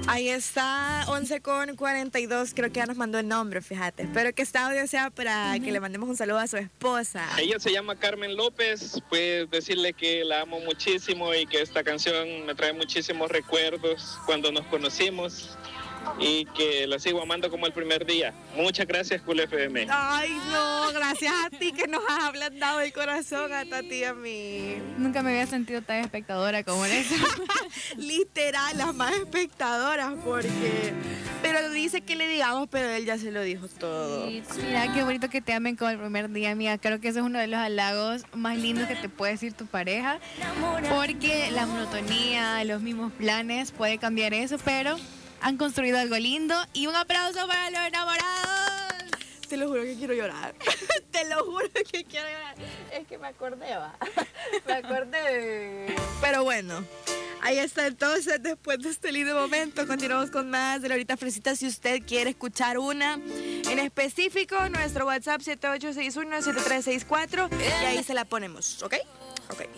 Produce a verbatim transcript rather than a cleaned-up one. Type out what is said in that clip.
Ahí está, once con cuarenta y dos, creo que ya nos mandó el nombre, fíjate. Espero que este audio sea para que le mandemos un saludo a su esposa. Ella se llama Carmen López, pues decirle que la amo muchísimo y que esta canción me trae muchísimos recuerdos cuando nos conocimos y que la sigo amando como el primer día. Muchas gracias, Cool F M. Ay, no, gracias a ti que nos has ablandado el corazón a Tati y a mí. Nunca me había sentido tan espectadora como en eso. Literal, las más espectadoras, porque... Pero dice que le digamos, pero él ya se lo dijo todo. Sí, mira, qué bonito que te amen como el primer día, amiga. Creo que eso es uno de los halagos más lindos que te puede decir tu pareja, porque la monotonía, los mismos planes, puede cambiar eso, pero han construido algo lindo. Y un aplauso para los enamorados. Te lo juro que quiero llorar. Te lo juro que quiero llorar. Es que me acordé, va. Me acordé. Pero bueno, ahí está entonces, después de este lindo momento, continuamos con más de Laurita Fresita. Si usted quiere escuchar una en específico, nuestro WhatsApp siete ocho seis uno siete tres seis cuatro y ahí se la ponemos, ¿ok? Ok.